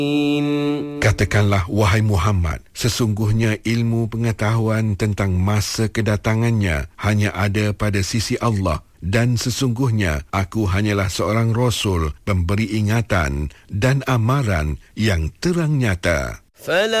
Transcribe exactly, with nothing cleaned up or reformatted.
Katakanlah, wahai Muhammad, sesungguhnya ilmu pengetahuan tentang masa kedatangannya hanya ada pada sisi Allah, dan sesungguhnya aku hanyalah seorang Rasul pemberi ingatan dan amaran yang terang nyata.